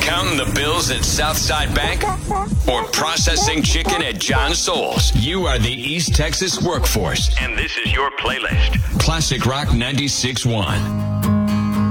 Counting the bills at Southside Bank? Or processing chicken at John Souls? You are the East Texas workforce. And this is your playlist. Classic Rock 96.1.